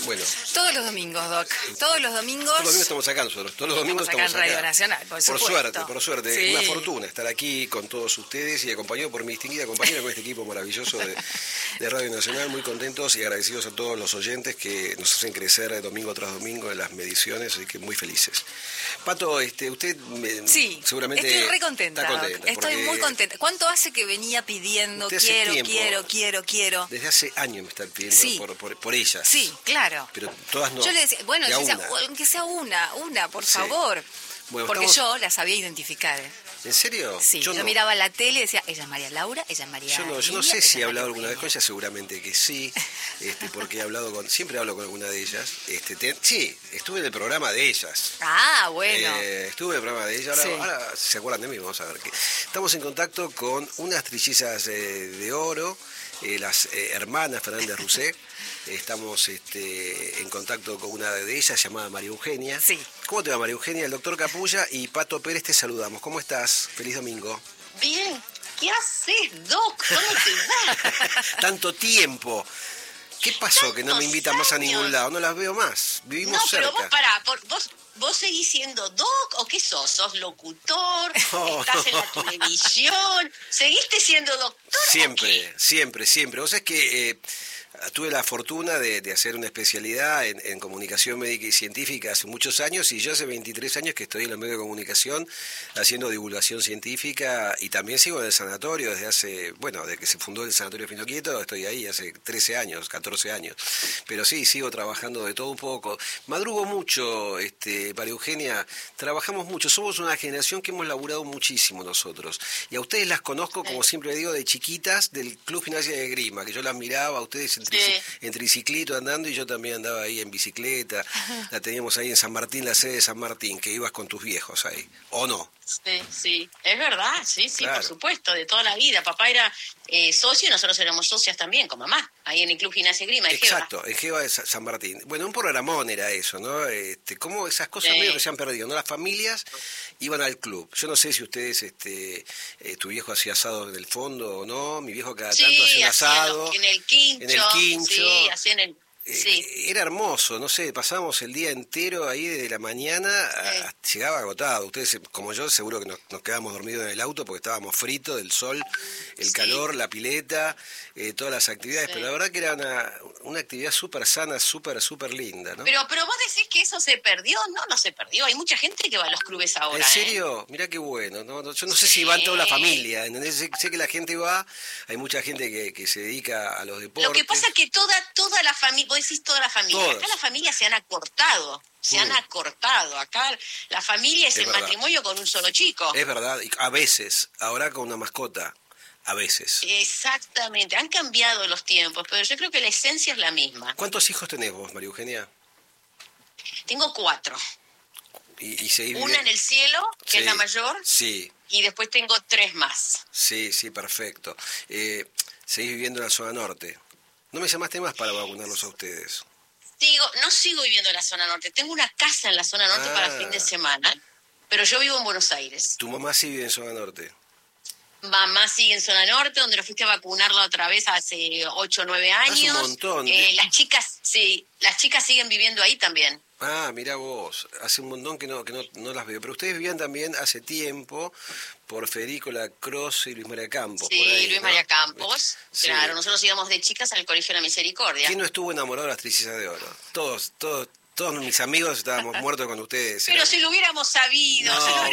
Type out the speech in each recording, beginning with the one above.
Bueno. Todos los domingos, Doc. Todos los domingos. Todos los domingos estamos acá nosotros. Todos los domingos estamos acá en Radio Nacional, por suerte. Sí. Una fortuna estar aquí con todos ustedes y acompañado por mi distinguida compañera con este equipo maravilloso de Radio Nacional. Muy contentos y agradecidos a todos los oyentes que nos hacen crecer domingo tras domingo en las mediciones, así que muy felices. Pato, usted sí, seguramente estoy re contenta. Está contenta. Estoy muy contenta. ¿Cuánto hace que venía pidiendo quiero? Desde hace años me están pidiendo sí. por ellas. Sí, claro. Pero todas no. Yo le decía, bueno, yo decía, aunque sea una, por favor. Bueno, porque yo las sabía identificar. ¿En serio? Sí, yo miraba la tele y decía, ella es María Laura, ella es María Yo no sé si he hablado alguna vez con ella, seguramente que sí, porque siempre hablo con alguna de ellas. Sí, estuve en el programa de ellas. Ah, bueno. Estuve en el programa de ellas, ahora se acuerdan de mí, vamos a ver. Estamos en contacto con unas trillizas de oro, las hermanas Fernández Rousset. Estamos en contacto con una de ellas llamada María Eugenia. Sí. ¿Cómo te va, María Eugenia? El doctor Capulla y Pato Pérez te saludamos. ¿Cómo estás? Feliz domingo. Bien. ¿Qué haces, Doc? ¿Cómo te va? Tanto tiempo. ¿Qué pasó que no me invitan más a ningún lado? No las veo más. Vivimos cerca. No, pero vos pará. ¿Vos seguís siendo Doc o qué sos? ¿Sos locutor? ¿Estás en la televisión? ¿Seguiste siendo doctor? Siempre. Vos sabés que tuve la fortuna de hacer una especialidad en comunicación médica y científica hace muchos años, y yo hace 23 años que estoy en los medios de comunicación haciendo divulgación científica, y también sigo en el sanatorio desde que se fundó el Sanatorio Finoquieto, estoy ahí hace 13 años, 14 años. Pero sí, sigo trabajando de todo un poco. Madrugo mucho, María Eugenia, trabajamos mucho, somos una generación que hemos laburado muchísimo nosotros. Y a ustedes las conozco, como siempre digo, de chiquitas, del Club Gimnasia de Grima, que yo las miraba a ustedes en triciclito andando, y yo también andaba ahí en bicicleta. La teníamos ahí en San Martín, la sede de San Martín, que ibas con tus viejos ahí, ¿o no? Sí, es verdad, sí, claro. Por supuesto, de toda la vida. Papá era socio y nosotros éramos socias también, con mamá, ahí en el Club Gimnasia Grima. Exacto, en Geva de San Martín. Bueno, un programón era eso, ¿no? Cómo esas cosas medio que se han perdido, ¿no? Las familias iban al club. Yo no sé si ustedes, tu viejo hacía asado en el fondo o no. Mi viejo cada tanto hacía un asado. En el quincho. Sí, hacían el... Era hermoso, no sé, pasábamos el día entero ahí desde la mañana, llegaba agotado. Ustedes, como yo, seguro que nos quedamos dormidos en el auto porque estábamos fritos del sol, el calor, la pileta, todas las actividades, pero la verdad que era una actividad súper sana, súper linda, ¿no? Pero vos decís que eso se perdió. No se perdió, hay mucha gente que va a los clubes ahora. ¿En serio? Mirá qué bueno, ¿no? Yo no sé si van toda la familia, ¿entendés? Sé que la gente va, hay mucha gente que se dedica a los deportes. Lo que pasa es que toda la familia, vos decís toda la familia, todas. Acá las familias se han acortado. Acá la familia es el verdad. Matrimonio con un solo chico. Es verdad, y a veces, ahora con una mascota, a veces. Exactamente, han cambiado los tiempos, pero yo creo que la esencia es la misma. ¿Cuántos hijos tenés vos, María Eugenia? Tengo 4. ¿Y una en el cielo, que es la mayor, sí. Y después tengo 3 más. Sí, perfecto. Seguís viviendo en la zona norte. ¿No me llamaste más para vacunarlos a ustedes? No sigo viviendo en la zona norte. Tengo una casa en la zona norte para fin de semana, pero yo vivo en Buenos Aires. ¿Tu mamá sí vive en zona norte? Mamá sigue en zona norte, donde nos fuiste a vacunarla otra vez hace 8 o 9 años. Hace un montón. Las chicas siguen viviendo ahí también. Ah, mirá vos, hace un montón que no las veo. Pero ustedes vivían también hace tiempo por Federico Lacroze y Luis María Campos. Sí, por ahí, Luis María Campos. Sí. Claro, nosotros íbamos de chicas al Colegio de la Misericordia. ¿Quién no estuvo enamorado de las trillizas de oro? Todos mis amigos estábamos muertos con ustedes. Pero si lo hubiéramos sabido,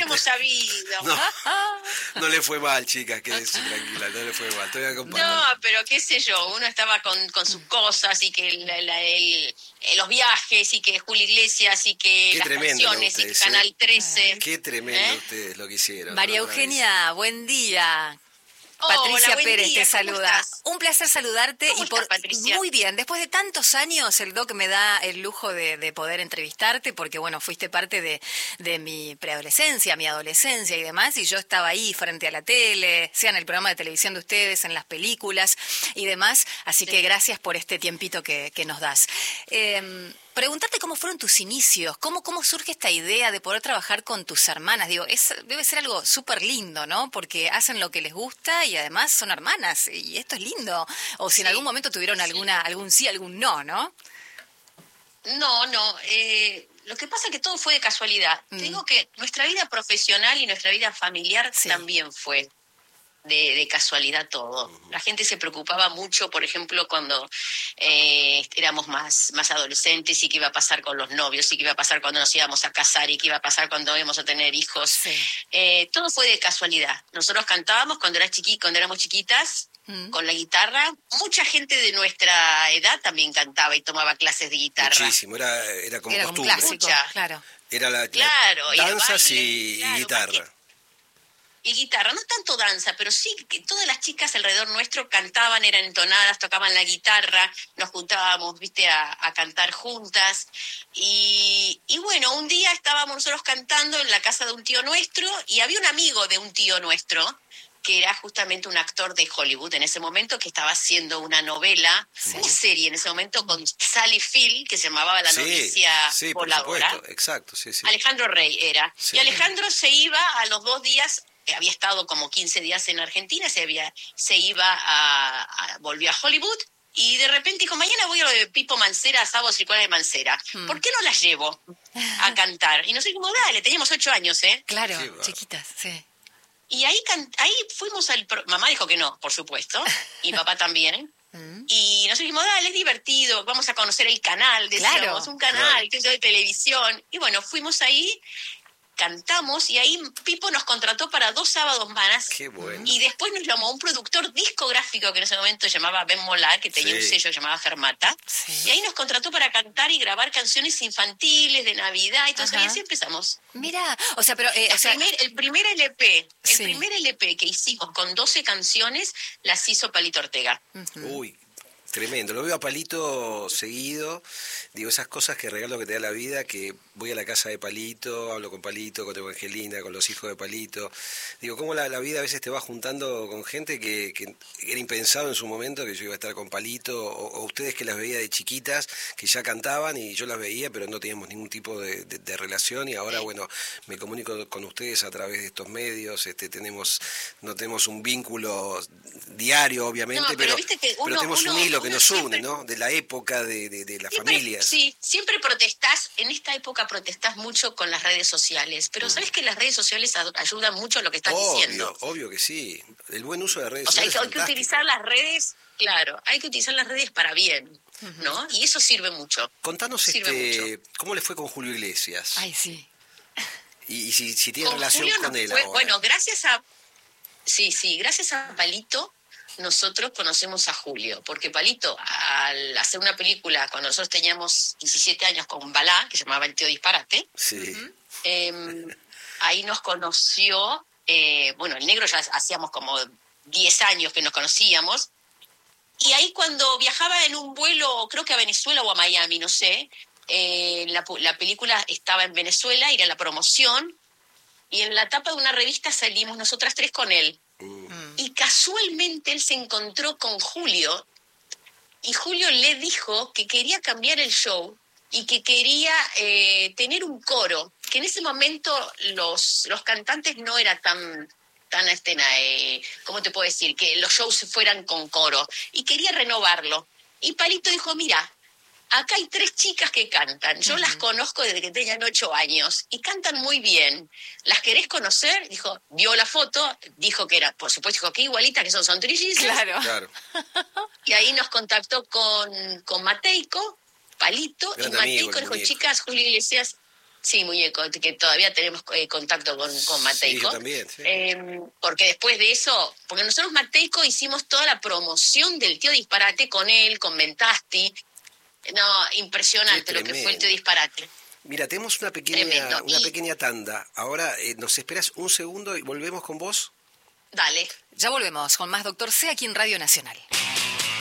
No le fue mal, chicas, quédense tranquila, no le fue mal. Estoy acompañando. No, pero qué sé yo, uno estaba con sus cosas y que los viajes y que Julio Iglesias y que qué las canciones ustedes, y que Canal 13. Qué tremendo ustedes lo que hicieron. María Eugenia, buen día. Patricia Pérez te saluda. Un placer saludarte. ¿Cómo estás, Patricia? Muy bien, después de tantos años el Doc me da el lujo de poder entrevistarte porque bueno, fuiste parte de mi preadolescencia, mi adolescencia y demás, y yo estaba ahí frente a la tele, sea en el programa de televisión de ustedes, en las películas y demás, así que gracias por este tiempito que nos das. Preguntarte cómo fueron tus inicios, cómo surge esta idea de poder trabajar con tus hermanas. Digo, debe ser algo súper lindo, ¿no? Porque hacen lo que les gusta y además son hermanas y esto es lindo. O si en algún momento tuvieron algún sí, algún no, ¿no? No, lo que pasa es que todo fue de casualidad. Te digo que nuestra vida profesional y nuestra vida familiar también fue de casualidad todo. La gente se preocupaba mucho, por ejemplo, cuando éramos más adolescentes, y qué iba a pasar con los novios, y qué iba a pasar cuando nos íbamos a casar, y qué iba a pasar cuando íbamos a tener hijos. Sí. Todo fue de casualidad. Nosotros cantábamos cuando éramos chiquitas, con la guitarra. Mucha gente de nuestra edad también cantaba y tomaba clases de guitarra. Muchísimo, era como era costumbre. Un clásico, claro. Era danzas y guitarra. Y guitarra, no tanto danza, pero sí que todas las chicas alrededor nuestro cantaban, eran entonadas, tocaban la guitarra, nos juntábamos, a cantar juntas. Y bueno, un día estábamos nosotros cantando en la casa de un tío nuestro, y había un amigo de un tío nuestro, que era justamente un actor de Hollywood en ese momento, que estaba haciendo una novela, una serie en ese momento con Sally Field, que se llamaba La novicia voladora. Por supuesto, exacto, sí. Alejandro Rey era. Sí. Y Alejandro se iba a los 2 días, había estado como 15 días en Argentina, volvió a Hollywood, y de repente dijo, mañana voy a lo de Pipo Mancera, a Sábados y Cuales de Mancera. ¿Por qué no las llevo a cantar? Y nosotros dijimos, dale, teníamos 8 años, ¿eh? Claro, chiquitas, sí. Y ahí fuimos mamá dijo que no, por supuesto, y papá también. Y nosotros dijimos, dale, es divertido, vamos a conocer el canal, decíamos, un canal que es de televisión. Y bueno, fuimos ahí, cantamos, y ahí Pipo nos contrató para 2 sábados más. Qué bueno. Y después nos llamó un productor discográfico que en ese momento se llamaba Ben Molar, que tenía un sello llamado Fermata. Sí. Y ahí nos contrató para cantar y grabar canciones infantiles de Navidad. Entonces ahí así empezamos. Mira, o sea, pero... el primer LP que hicimos con 12 canciones las hizo Palito Ortega. Uy, tremendo. Lo veo a Palito seguido. Digo, esas cosas que regalo que te da la vida, que voy a la casa de Palito, hablo con Palito, con Evangelina, con los hijos de Palito. Digo, cómo la vida a veces te va juntando con gente que era impensado en su momento que yo iba a estar con Palito, o ustedes que las veía de chiquitas, que ya cantaban y yo las veía, pero no teníamos ningún tipo de relación, y ahora, bueno, me comunico con ustedes a través de estos medios. No tenemos un vínculo diario, obviamente, pero tenemos un hilo que nos une, ¿no? De la época de las familias. Sí, siempre en esta época protestás mucho con las redes sociales, pero ¿sabes que las redes sociales ayudan mucho a lo que estás diciendo? Obvio que sí. El buen uso de las redes sociales. O sea, hay que utilizar las redes, hay que utilizar las redes para bien, ¿no? Y eso sirve mucho. Contanos cómo le fue con Julio Iglesias. Ay, sí. Y si tiene relación con él ahora. Bueno, gracias a Palito, nosotros conocemos a Julio, porque Palito, al hacer una película, cuando nosotros teníamos 17 años con Balá, que se llamaba El Tío Disparate, ahí nos conoció, el negro ya hacíamos como 10 años que nos conocíamos, y ahí cuando viajaba en un vuelo, creo que a Venezuela o a Miami, no sé, la película estaba en Venezuela, era la promoción, y en la tapa de una revista salimos nosotras 3 con él. Y casualmente él se encontró con Julio, y Julio le dijo que quería cambiar el show y que quería tener un coro, que en ese momento los cantantes no era tan ¿cómo te puedo decir? Que los shows fueran con coro, y quería renovarlo. Y Palito dijo, mira, acá hay 3 chicas que cantan, yo las conozco desde que tenían 8 años y cantan muy bien. ¿Las querés conocer? Dijo, vio la foto, dijo que era, por supuesto, dijo que igualita, que son trillizas. Claro. Y ahí nos contactó con Mateico, Palito, gran y Mateico dijo, chicas, Julio Iglesias, sí, muñeco, que todavía tenemos contacto con Mateico. Sí, yo también, sí. Porque después de eso, porque nosotros Mateico hicimos toda la promoción del Tío Disparate con él, con Mentasti. No, impresionante lo que fue El Tío Disparate. Mira, tenemos una pequeña tanda. Ahora, ¿nos esperas un segundo y volvemos con vos? Dale. Ya volvemos con más Doctor C aquí en Radio Nacional.